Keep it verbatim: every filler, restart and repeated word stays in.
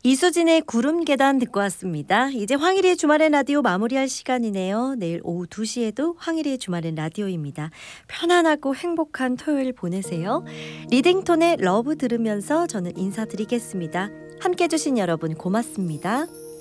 이수진의 구름 계단 듣고 왔습니다. 이제 황일의 주말엔 라디오 마무리할 시간이네요. 내일 오후 두 시에도 황일의 주말엔 라디오입니다. 편안하고 행복한 토요일 보내세요. 리딩톤의 러브 들으면서 저는 인사드리겠습니다. 함께 해주신 여러분 고맙습니다.